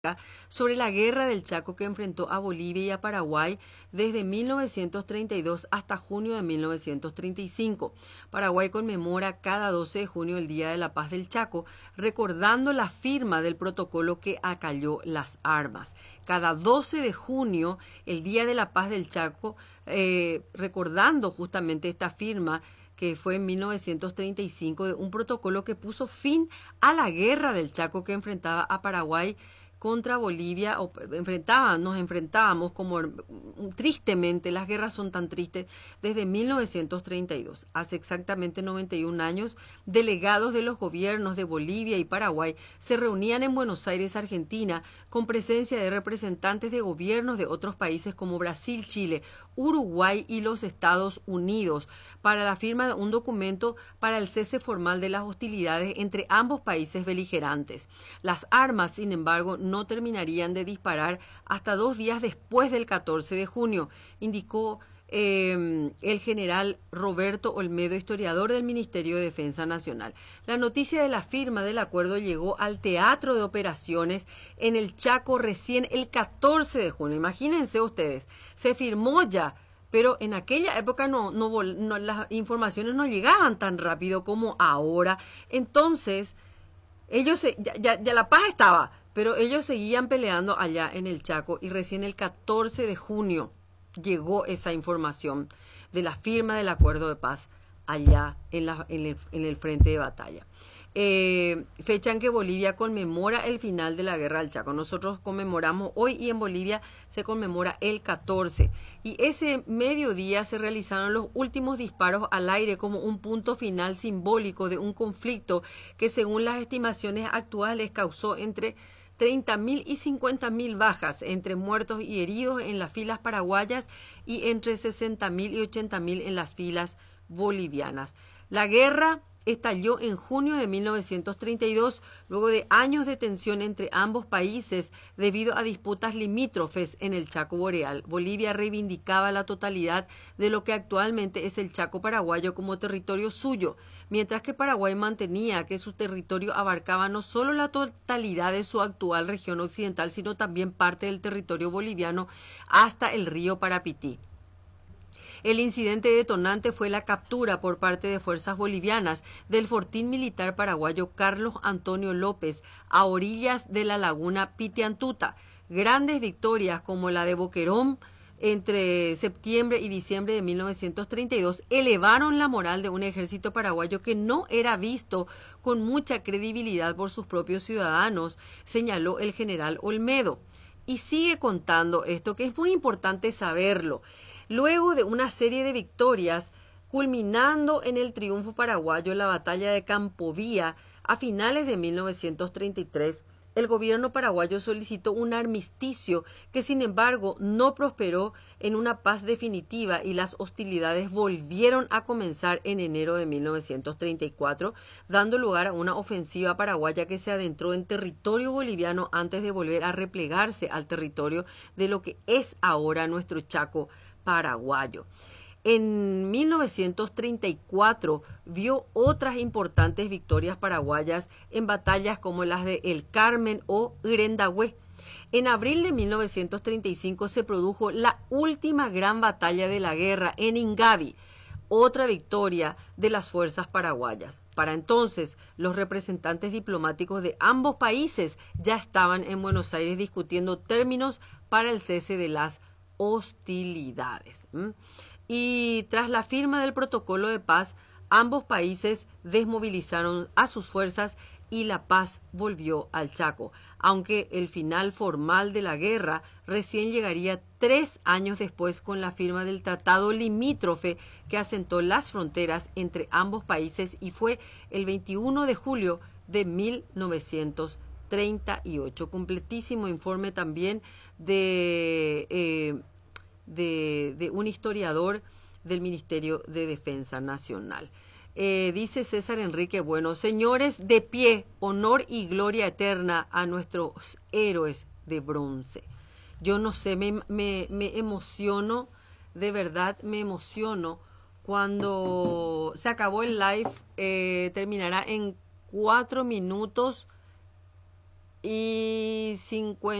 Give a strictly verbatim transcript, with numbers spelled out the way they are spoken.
sobre la guerra del Chaco que enfrentó a Bolivia y a Paraguay desde mil novecientos treinta y dos hasta junio de mil novecientos treinta y cinco. Paraguay conmemora cada doce de junio el Día de la Paz del Chaco, recordando la firma del protocolo que acalló las armas. Cada doce de junio, el Día de la Paz del Chaco, eh, recordando justamente esta firma que fue en mil novecientos treinta y cinco, de un protocolo que puso fin a la guerra del Chaco que enfrentaba a Paraguay contra Bolivia, o enfrentaban, nos enfrentábamos como tristemente, las guerras son tan tristes, desde mil novecientos treinta y dos. Hace exactamente noventa y un años, delegados de los gobiernos de Bolivia y Paraguay se reunían en Buenos Aires, Argentina, con presencia de representantes de gobiernos de otros países como Brasil, Chile, Uruguay y los Estados Unidos, para la firma de un documento para el cese formal de las hostilidades entre ambos países beligerantes. Las armas, sin embargo, no terminarían de disparar hasta dos días después del catorce de junio, indicó eh, el general Roberto Olmedo, historiador del Ministerio de Defensa Nacional. La noticia de la firma del acuerdo llegó al Teatro de Operaciones en el Chaco recién el catorce de junio. Imagínense ustedes, se firmó ya, pero en aquella época no, no, no, las informaciones no llegaban tan rápido como ahora. Entonces, ellos se, ya, ya, ya la paz estaba, pero ellos seguían peleando allá en el Chaco y recién el catorce de junio llegó esa información de la firma del acuerdo de paz allá en, la, en, el, en el frente de batalla. Eh, fecha en que Bolivia conmemora el final de la guerra del Chaco. Nosotros conmemoramos hoy y en Bolivia se conmemora el catorce. Y ese mediodía se realizaron los últimos disparos al aire como un punto final simbólico de un conflicto que, según las estimaciones actuales, causó entre treinta mil y cincuenta mil bajas, entre muertos y heridos en las filas paraguayas y entre sesenta mil y ochenta mil en las filas bolivianas. La guerra estalló en junio de mil novecientos treinta y dos, luego de años de tensión entre ambos países debido a disputas limítrofes en el Chaco Boreal. Bolivia reivindicaba la totalidad de lo que actualmente es el Chaco paraguayo como territorio suyo, mientras que Paraguay mantenía que su territorio abarcaba no solo la totalidad de su actual región occidental, sino también parte del territorio boliviano hasta el río Parapití. El incidente detonante fue la captura por parte de fuerzas bolivianas del fortín militar paraguayo Carlos Antonio López a orillas de la laguna Pitiantuta. Grandes victorias como la de Boquerón entre septiembre y diciembre de mil novecientos treinta y dos elevaron la moral de un ejército paraguayo que no era visto con mucha credibilidad por sus propios ciudadanos, señaló el general Olmedo. Y sigue contando esto, que es muy importante saberlo. Luego de una serie de victorias, culminando en el triunfo paraguayo en la batalla de Campovía a finales de mil novecientos treinta y tres, el gobierno paraguayo solicitó un armisticio que, sin embargo, no prosperó en una paz definitiva y las hostilidades volvieron a comenzar en enero de mil novecientos treinta y cuatro, dando lugar a una ofensiva paraguaya que se adentró en territorio boliviano antes de volver a replegarse al territorio de lo que es ahora nuestro Chaco paraguayo. En mil novecientos treinta y cuatro vio otras importantes victorias paraguayas en batallas como las de El Carmen o Grendahue. En abril de mil novecientos treinta y cinco se produjo la última gran batalla de la guerra en Ingavi, otra victoria de las fuerzas paraguayas. Para entonces, los representantes diplomáticos de ambos países ya estaban en Buenos Aires discutiendo términos para el cese de las hostilidades. ¿Mm? Y tras la firma del protocolo de paz, ambos países desmovilizaron a sus fuerzas y la paz volvió al Chaco, aunque el final formal de la guerra recién llegaría tres años después con la firma del tratado limítrofe que asentó las fronteras entre ambos países y fue el veintiuno de julio de mil novecientos treinta y ocho. Completísimo informe también de... Eh, De, de un historiador del Ministerio de Defensa Nacional. Eh, dice César Enrique Bueno, señores, de pie, honor y gloria eterna a nuestros héroes de bronce. Yo no sé, me, me, me emociono, de verdad me emociono cuando se acabó el live, eh, terminará en cuatro minutos y cincuenta